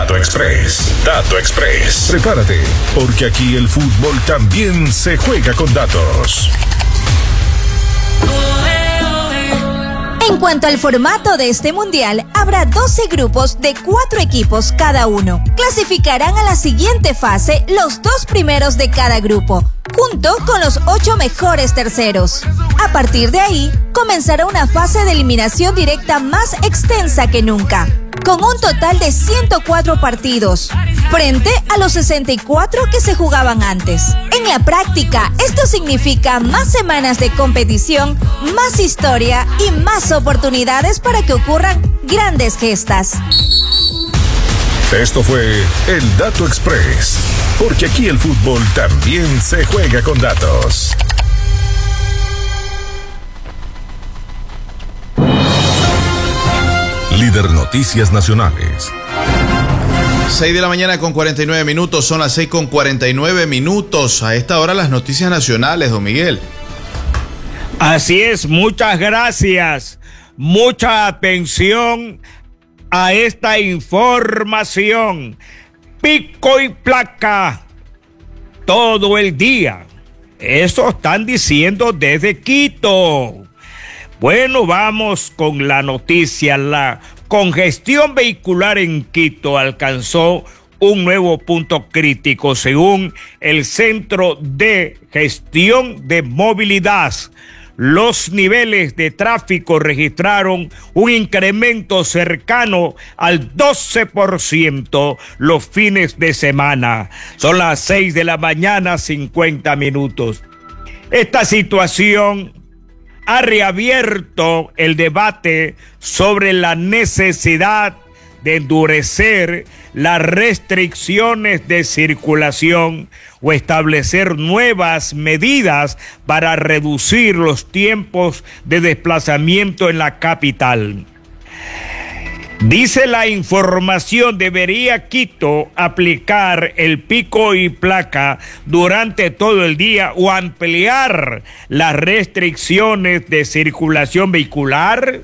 Dato Express. Dato Express. Prepárate, porque aquí el fútbol también se juega con datos. En cuanto al formato de este mundial, habrá 12 grupos de 4 equipos cada uno. Clasificarán a la siguiente fase los 2 primeros de cada grupo, junto con los 8 mejores terceros. A partir de ahí, comenzará una fase de eliminación directa más extensa que nunca, con un total de 104 partidos, frente a los 64 que se jugaban antes. En la práctica, esto significa más semanas de competición, más historia y más oportunidades para que ocurran grandes gestas. Esto fue el Dato Express, porque aquí el fútbol también se juega con datos. Líder Noticias Nacionales. 6 de la mañana con 49 minutos, son las 6 con 49 minutos. A esta hora las noticias nacionales, don Miguel. Así es, muchas gracias. Mucha atención a esta información. Pico y placa todo el día. Eso están diciendo desde Quito. Bueno, vamos con la noticia. La congestión vehicular en Quito alcanzó un nuevo punto crítico, según el Centro de Gestión de Movilidad. Los niveles de tráfico registraron un incremento cercano al 12% los fines de semana. Son las 6 de la mañana, 50 minutos. Esta situación ha reabierto el debate sobre la necesidad de endurecer las restricciones de circulación o establecer nuevas medidas para reducir los tiempos de desplazamiento en la capital. Dice la información, debería Quito aplicar el pico y placa durante todo el día o ampliar las restricciones de circulación vehicular.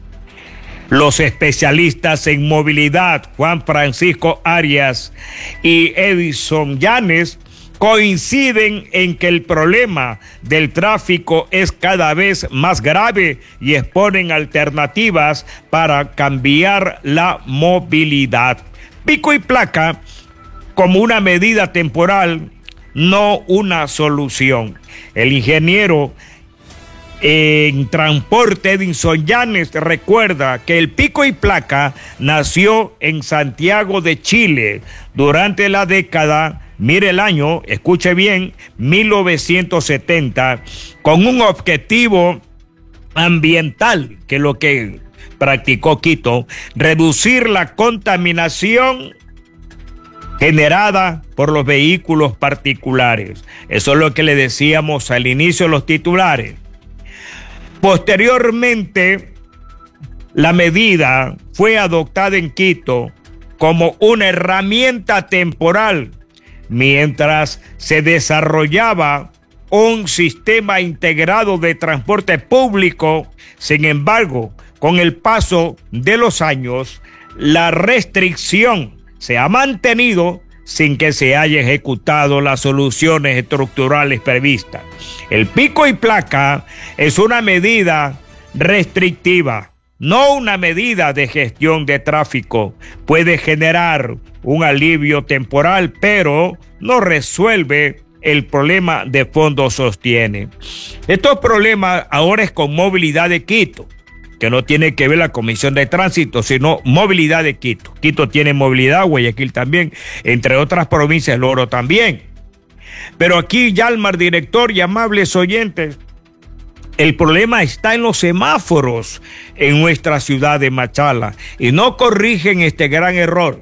Los especialistas en movilidad, Juan Francisco Arias y Edison Llanes, coinciden en que el problema del tráfico es cada vez más grave y exponen alternativas para cambiar la movilidad. Pico y placa como una medida temporal, no una solución. El ingeniero en transporte Edison Llanes recuerda que el pico y placa nació en Santiago de Chile durante la década, mire el año, escuche bien, 1970, con un objetivo ambiental, que es lo que practicó Quito, reducir la contaminación generada por los vehículos particulares. Eso es lo que le decíamos al inicio de los titulares. Posteriormente, la medida fue adoptada en Quito como una herramienta temporal mientras se desarrollaba un sistema integrado de transporte público. Sin embargo, con el paso de los años, la restricción se ha mantenido sin que se haya ejecutado las soluciones estructurales previstas. El pico y placa es una medida restrictiva, no una medida de gestión de tráfico. Puede generar un alivio temporal, pero no resuelve el problema de fondo, sostiene. Estos problemas ahora es con movilidad de Quito, que no tiene que ver la Comisión de Tránsito, sino movilidad de Quito. Quito tiene movilidad, Guayaquil también, entre otras provincias, el Oro también. Pero aquí, Yalmar, director y amables oyentes, el problema está en los semáforos en nuestra ciudad de Machala y no corrigen este gran error.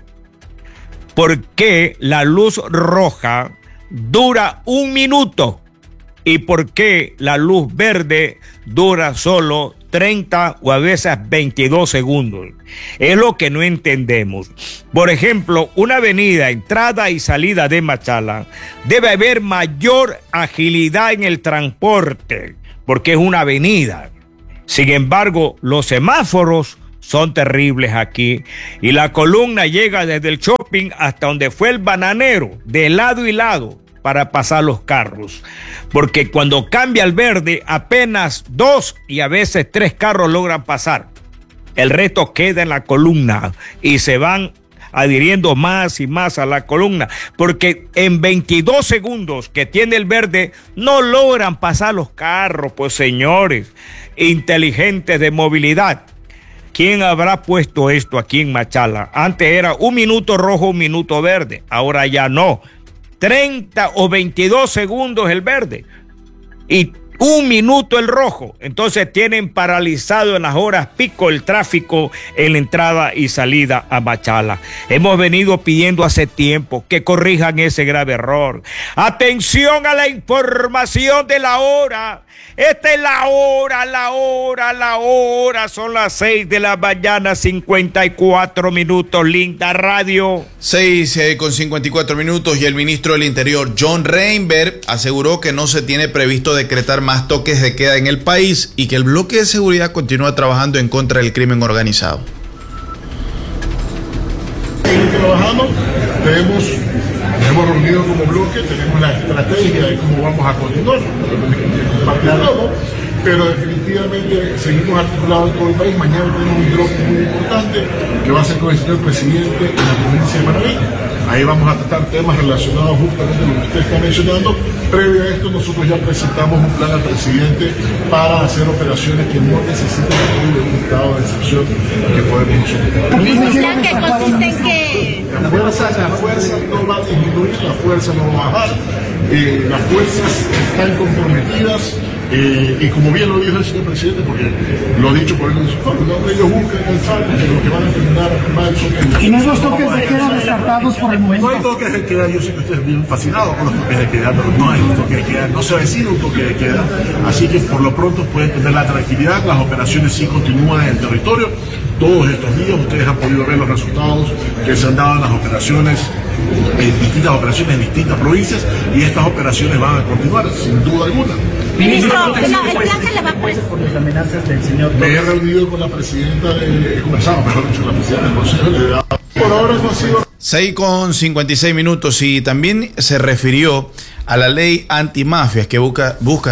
¿Por qué la luz roja dura 1 minuto y por qué la luz verde dura solo 30 o a veces 22 segundos? Es lo que no entendemos. Por ejemplo, una avenida, entrada y salida de Machala, debe haber mayor agilidad en el transporte, porque es una avenida. Sin embargo, los semáforos son terribles aquí y la columna llega desde el Chopo shopping hasta donde fue el bananero, de lado y lado, para pasar los carros. Porque cuando cambia el verde, apenas 2 y a veces 3 carros logran pasar. El resto queda en la columna y se van adhiriendo más y más a la columna, porque en 22 segundos que tiene el verde no logran pasar los carros. Pues señores inteligentes de movilidad, ¿quién habrá puesto esto aquí en Machala? Antes era 1 minuto rojo, 1 minuto verde, ahora ya no, 30 o 22 segundos el verde y 1 minuto el rojo. Entonces tienen paralizado en las horas pico el tráfico en la entrada y salida a Machala. Hemos venido pidiendo hace tiempo que corrijan ese grave error. Atención a la información de la hora. Esta es la hora. Son las 6 de la mañana, 54 minutos. Linda radio. 6:54 y el ministro del Interior, John Reinberg, aseguró que no se tiene previsto decretar más toques de queda en el país y que el bloque de seguridad continúa trabajando en contra del crimen organizado. Trabajando, hemos reunido como bloque, tenemos la estrategia de cómo vamos a continuar, pero definitivamente seguimos articulados en todo el país. Mañana tenemos un bloque muy importante que va a ser con el señor presidente en la provincia de Manaví. Ahí vamos a tratar temas relacionados justamente con lo que usted está mencionando. Previo a esto, nosotros ya presentamos un plan al presidente para hacer operaciones que no necesitan un estado de excepción que podemos nosotros. ¿El plan que consiste en qué? La fuerza no va a disminuir, la fuerza no va a bajar, las fuerzas están comprometidas. Y como bien lo dijo el señor presidente, porque lo ha dicho por él en su forma, ¿no? Ellos buscan el salto, que lo que van a terminar mal son... ¿Y no los toques de queda descartados por el momento? No hay toques de queda, yo sé que ustedes bien fascinados con los toques de queda, pero no hay un toque de queda, no se avecina un toque de queda, así que por lo pronto pueden tener la tranquilidad, las operaciones sí continúan en el territorio. Todos estos días ustedes han podido ver los resultados que se han dado en las operaciones, distintas operaciones en distintas provincias, y estas operaciones van a continuar sin duda alguna. Ministro, el plan que le va a poner por las amenazas del señor. Me he reunido con la presidenta, he conversado, mejor dicho, con la presidenta del Consejo de Edad. Por ahora no ha sido... 6:56 y también se refirió a la ley antimafias que busca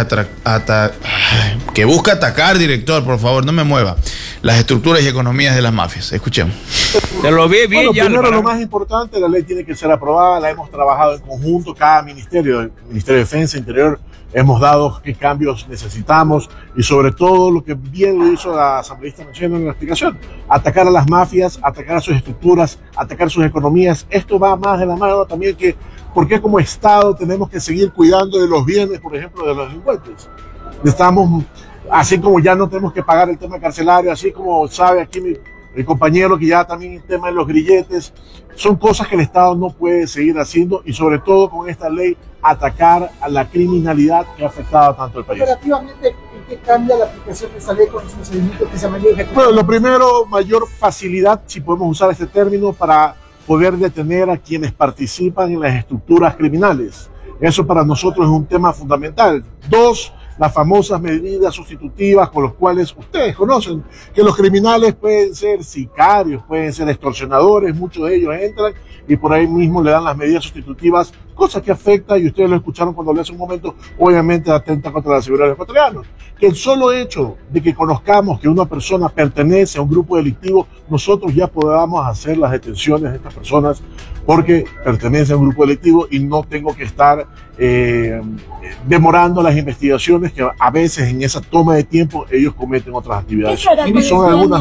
atacar, director, por favor, no me mueva, las estructuras y economías de las mafias. Escuchemos. Se lo vi bien. Bueno, primero, lo más importante, la ley tiene que ser aprobada, la hemos trabajado en conjunto, cada ministerio, el Ministerio de Defensa, Interior, hemos dado qué cambios necesitamos y sobre todo lo que bien lo hizo la asambleísta mencionó en la explicación, atacar a las mafias, atacar a sus estructuras, atacar sus economías. Esto va más de la mano también que porque como Estado tenemos que seguir cuidando de los bienes, por ejemplo, de los delincuentes. Estamos, así como ya no tenemos que pagar el tema carcelario, así como sabe aquí el compañero que ya también el tema de los grilletes, son cosas que el Estado no puede seguir haciendo y sobre todo con esta ley atacar a la criminalidad que ha afectado tanto al país. Operativamente, ¿en qué cambia la aplicación de esta ley con los procedimientos que se manejan? Bueno, lo primero, mayor facilidad, si podemos usar este término, para poder detener a quienes participan en las estructuras criminales. Eso para nosotros es un tema fundamental. 2, las famosas medidas sustitutivas con las cuales ustedes conocen que los criminales pueden ser sicarios, pueden ser extorsionadores, muchos de ellos entran y por ahí mismo le dan las medidas sustitutivas, cosa que afecta, y ustedes lo escucharon cuando hablé hace un momento, obviamente atenta contra la seguridad de los ecuatorianos. Que el solo hecho de que conozcamos que una persona pertenece a un grupo delictivo, nosotros ya podamos hacer las detenciones de estas personas porque pertenece a un grupo delictivo y no tengo que estar demorando las investigaciones que a veces en esa toma de tiempo ellos cometen otras actividades. Son algunas.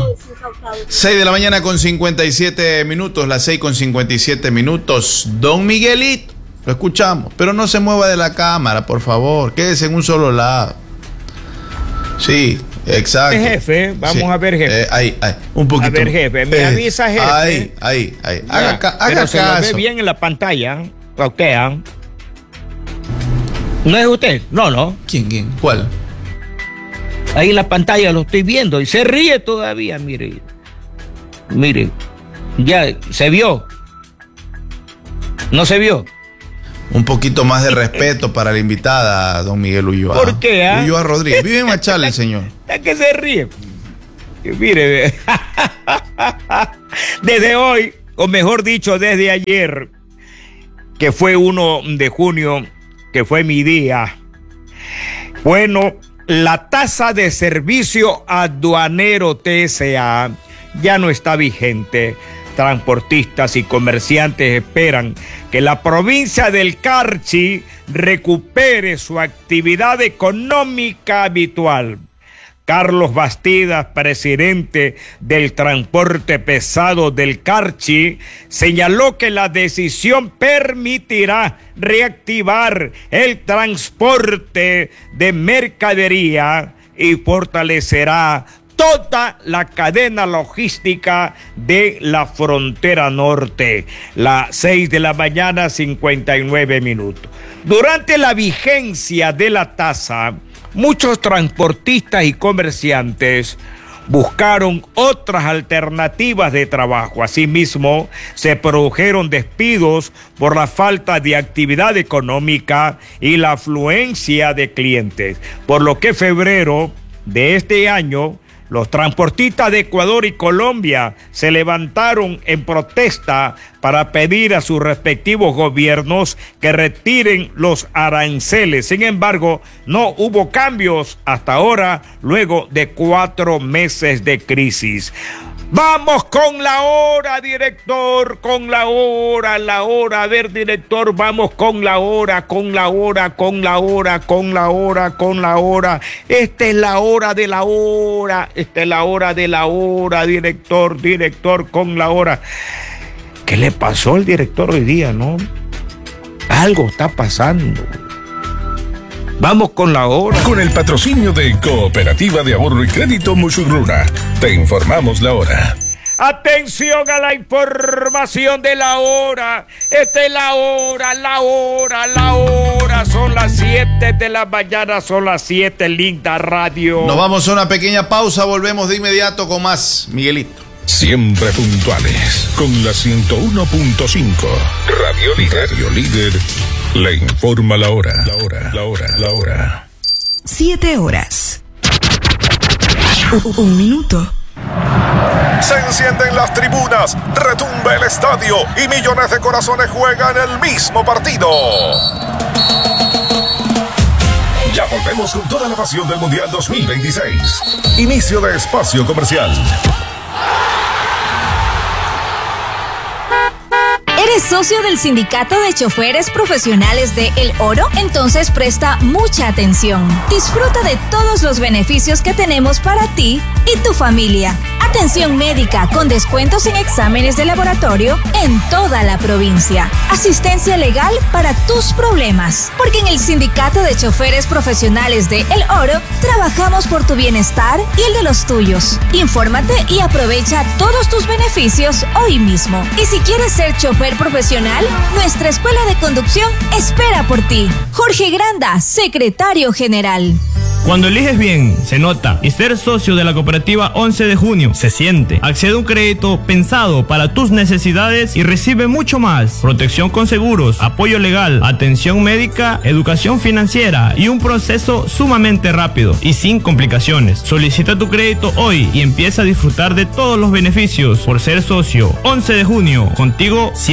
6:57, las 6:57. Don Miguelito, lo escuchamos, pero no se mueva de la cámara, por favor, quédese en un solo lado. Sí, exacto. Jefe, vamos a ver, jefe. Ahí, un poquito. A ver, jefe, me avisa, jefe. Ahí. Haga caso. Se lo ve bien en la pantalla, para usted, ¿No es usted? No. ¿Quién? ¿Cuál? Ahí en la pantalla lo estoy viendo y se ríe todavía, mire. Ya, ¿se vio? ¿No se vio? Un poquito más de respeto para la invitada, don Miguel Ulloa. ¿Por qué? Ulloa Rodríguez. Vive en Machala el señor. ¿Es que se ríe? Mire, desde hoy o mejor dicho, desde ayer, que fue 1 de junio, que fue mi día. Bueno, la tasa de servicio aduanero TSA ya no está vigente. Transportistas y comerciantes esperan que la provincia del Carchi recupere su actividad económica habitual. Carlos Bastidas, presidente del transporte pesado del Carchi, señaló que la decisión permitirá reactivar el transporte de mercadería y fortalecerá toda la cadena logística de la frontera norte. Las 6 de la mañana, 59 minutos. Durante la vigencia de la tasa, muchos transportistas y comerciantes buscaron otras alternativas de trabajo. Asimismo, se produjeron despidos por la falta de actividad económica y la afluencia de clientes, por lo que en febrero de este año los transportistas de Ecuador y Colombia se levantaron en protesta para pedir a sus respectivos gobiernos que retiren los aranceles. Sin embargo, no hubo cambios hasta ahora, luego de 4 meses de crisis. Vamos con la hora, director, con la hora. A ver, director, vamos con la hora. Esta es la hora de la hora. Director, con la hora. ¿Qué le pasó al director hoy día, no? Algo está pasando. Vamos con la hora. Con el patrocinio de Cooperativa de Ahorro y Crédito Musurruna, te informamos la hora. Atención a la información de la hora. Esta es la hora. Son las 7 de la mañana, son las 7, linda radio. Nos vamos a una pequeña pausa, volvemos de inmediato con más, Miguelito. Siempre puntuales, con la 101.5. Radio Líder le informa la hora. La hora. 7 horas. 1 minuto. Se encienden las tribunas, retumba el estadio y millones de corazones juegan el mismo partido. Ya volvemos con toda la pasión del Mundial 2026. Inicio de espacio comercial. ¿Eres socio del Sindicato de Choferes Profesionales de El Oro? Entonces presta mucha atención. Disfruta de todos los beneficios que tenemos para ti y tu familia. Atención médica con descuentos en exámenes de laboratorio en toda la provincia. Asistencia legal para tus problemas. Porque en el Sindicato de Choferes Profesionales de El Oro trabajamos por tu bienestar y el de los tuyos. Infórmate y aprovecha todos tus beneficios hoy mismo. Y si quieres ser chofer profesional, nuestra escuela de conducción espera por ti. Jorge Granda, secretario general. Cuando eliges bien, se nota. Y ser socio de la cooperativa 11 de junio se siente. Accede a un crédito pensado para tus necesidades y recibe mucho más. Protección con seguros, apoyo legal, atención médica, educación financiera y un proceso sumamente rápido y sin complicaciones. Solicita tu crédito hoy y empieza a disfrutar de todos los beneficios por ser socio. 11 de junio, contigo siempre.